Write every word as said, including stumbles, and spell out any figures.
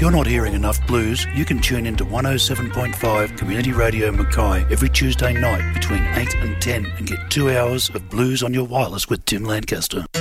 If you're not hearing enough blues, you can tune into one oh seven point five Community Radio Mackay every Tuesday night between eight and ten and get two hours of blues on your wireless with Tim Lancaster.